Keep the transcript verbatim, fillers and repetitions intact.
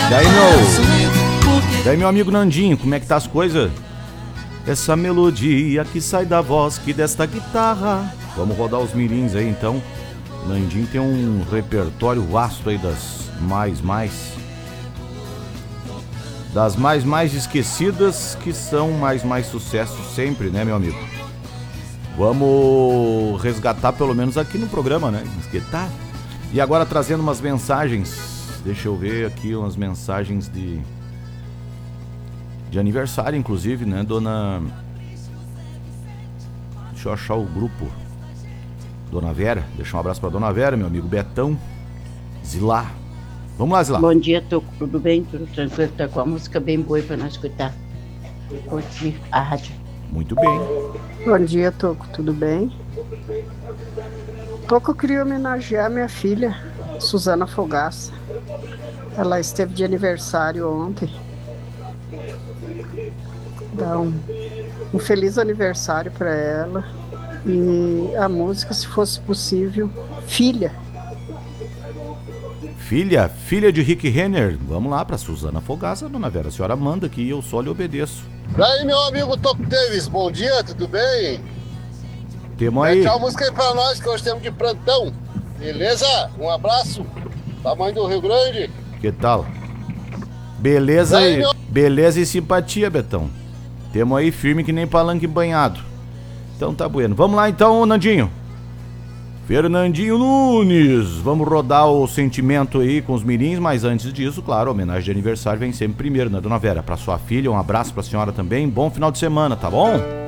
Daí meu, daí meu amigo Nandinho, como é que tá as coisas? Essa melodia que sai da voz que desta guitarra. Vamos rodar os mirins aí então. Nandinho tem um repertório vasto aí das mais mais das mais mais esquecidas que são mais mais sucesso sempre, né, meu amigo? Vamos resgatar pelo menos aqui no programa, né? Que tá. E agora trazendo umas mensagens. Deixa eu ver aqui umas mensagens de de aniversário, inclusive, né, dona... Deixa eu achar o grupo. Dona Vera, deixa um abraço pra Dona Vera, meu amigo Betão. Zilá. Vamos lá, Zilá. Bom dia, Toco, tudo bem? Tudo tranquilo? Tá com a música bem boa pra nós escutar. Curtir a rádio. Muito bem. Bom dia, Toco, tudo bem? Toco, eu queria homenagear minha filha, Suzana Fogaça. Ela esteve de aniversário ontem. Dá um, um feliz aniversário para ela. E a música, se fosse possível, Filha. Filha, filha de Rick Renner. Vamos lá pra Suzana Fogaça, Dona Vera. A senhora manda que eu só lhe obedeço. E aí, meu amigo Toco Davis, bom dia, tudo bem? Temos aí. Tchau, música aí pra nós que hoje temos de plantão. Beleza? Um abraço. Tamanho do Rio Grande. Que tal? Beleza e, beleza e simpatia, Betão. Temos aí firme que nem palanque banhado. Então tá bueno. Vamos lá então, Nandinho. Fernandinho Nunes. Vamos rodar o sentimento aí com os mirins, mas antes disso, claro, a homenagem de aniversário vem sempre primeiro, né, Dona Vera? Pra sua filha, um abraço pra senhora também. Bom final de semana, tá bom?